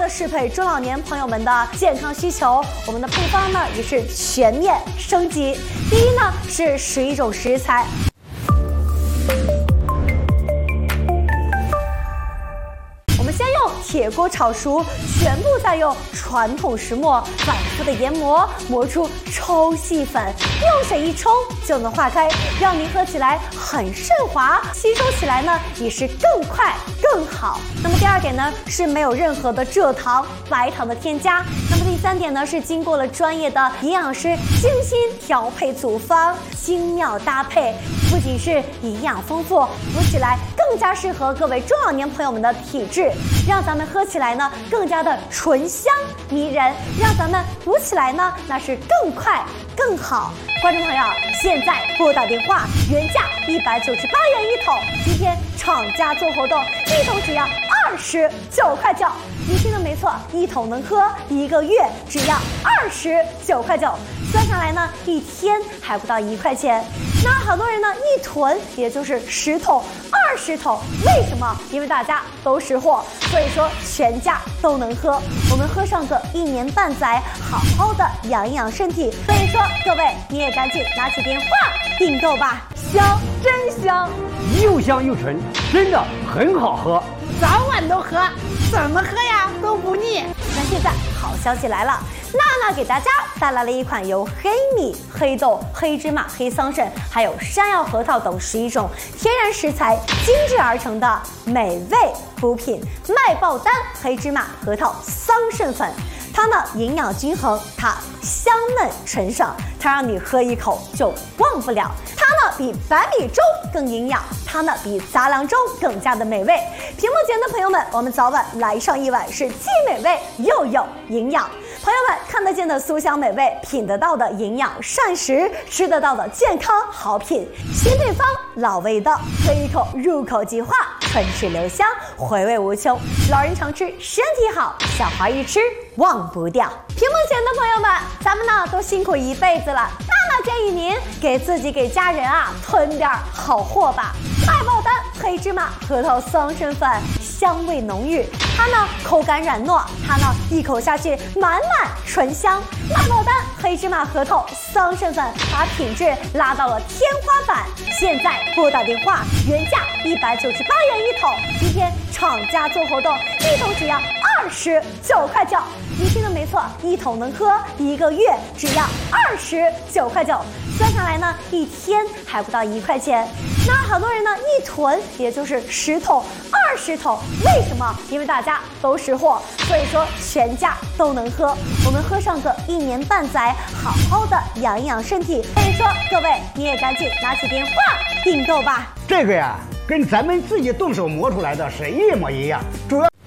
适配中老年朋友们的健康需求。我们的配方呢也是全面升级。第一呢是11种食材。铁锅炒熟，全部再用传统石磨反复的研磨，磨出抽细粉，用水一冲就能化开，让您喝起来很顺滑，吸收起来呢也是更快更好。那么第二点呢是没有任何的蔗糖、白糖的添加。那么第三点呢是经过了专业的营养师精心调配组方，精妙搭配，不仅是营养丰富，补起来更加适合各位中老年朋友们的体质，让咱们喝起来呢更加的醇香迷人，让咱们补起来呢那是更快更好。观众朋友，现在拨打电话，原价198元一桶，今天厂家做活动，一桶只要29块9。你听的没错，一桶能喝1个月，只要29块9。算下来呢，一天还不到1块钱。那好多人呢一囤也就是10桶、20桶，为什么？因为大家都识货，所以说全家都能喝。我们喝上个1年半载，好好的养养身体。所以说各位你也赶紧拿起电话订购吧，香真香， 又香又纯，真的很好喝， 早晚都喝，怎么喝呀都不腻。 那现在好消息来了。娜娜给大家带来了一款由黑米、黑豆、黑芝麻、黑桑葚，还有山药、核桃等11种天然食材精制而成的美味补品——麦爆丹黑芝麻核桃桑葚粉。它呢营养均衡，它香嫩纯爽，它让你喝一口就忘不了。它呢比白米粥更营养，它呢比杂粮粥更加的美味。屏幕前的朋友们，我们早晚来上一碗，是既美味又有营养。朋友们看得见的酥香美味，品得到的营养膳食，吃得到的健康好品，新配方老味道，喝一口入口即化，唇齿留香，回味无穷。老人常吃，身体好；小孩一吃忘不掉。屏幕前的朋友们，咱们呢都辛苦一辈子了，那建议您给自己给家人啊囤点好货吧。麦爆丹黑芝麻核桃桑葚粉，香味浓郁，它呢口感软糯，它呢一口下去满满醇香。麦爆丹黑芝麻核桃桑葚粉把品质拉到了天花板。现在拨打电话，原价198元一桶，今天厂家做活动，一桶只要29块9。你听的没错，一桶能喝1个月，只要29块9。算下来呢，一天还不到1块钱。那好多人呢一囤也就是10桶、20桶，为什么？因为大家都识货，所以说全家都能喝。我们喝上个1年半载，好好的养养身体。所以说各位你也赶紧拿起电话订购吧。 这个呀，跟咱们自己动手磨出来的是一模一样，主要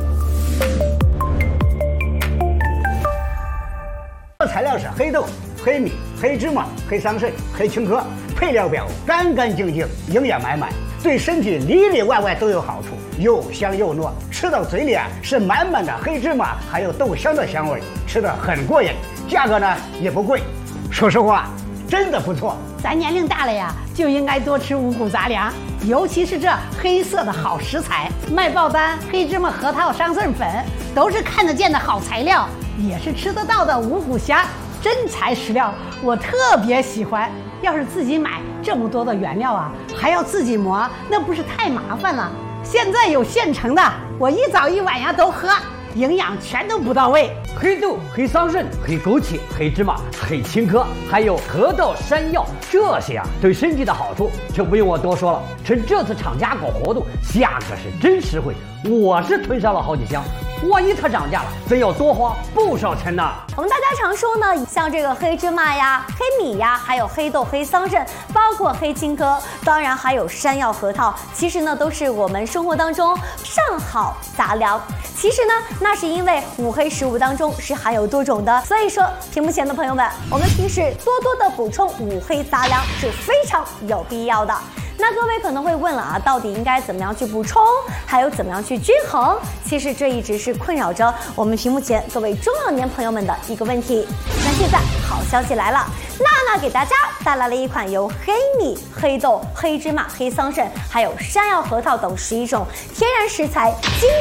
材料是黑豆、黑米、黑芝麻、黑桑葚、黑青稞，配料表干干净净，营养满满，对身体里里外外都有好处，又香又糯，吃到嘴里啊是满满的黑芝麻还有豆香的香味，吃得很过瘾，价格呢也不贵，说实话真的不错。 咱年龄大了呀，就应该多吃五谷杂粮，尤其是这黑色的好食材，麦爆丹黑芝麻核桃桑葚粉都是看得见的好材料，也是吃得到的五谷虾，真材实料，我特别喜欢。要是自己买这么多的原料啊，还要自己磨，那不是太麻烦了？现在有现成的，我一早一晚呀都喝，营养全都不到位。 黑豆、黑桑葚、黑枸杞、黑芝麻、黑青稞，还有核桃、山药，这些啊对身体的好处就不用我多说了。趁这次厂家搞活动，价格是真实惠，我是囤上了好几箱。万一它涨价了，真要多花不少钱呢。 我们大家常说呢，像这个黑芝麻呀、黑米呀，还有黑豆、黑桑葚，包括黑青稞，当然还有山药、核桃，其实呢都是我们生活当中上好杂粮。其实呢，那是因为五黑食物当中是含有多种的，所以说屏幕前的朋友们，我们平时多多的补充五黑杂粮是非常有必要的。那各位可能会问了啊，到底应该怎么样去补充，还有怎么样去均衡？其实这一直是困扰着我们屏幕前各位中老年朋友们的一个问题。那现在好消息来了，娜娜给大家带来了一款由黑米、黑豆、黑芝麻、黑桑葚，还有山药、核桃等11种天然食材精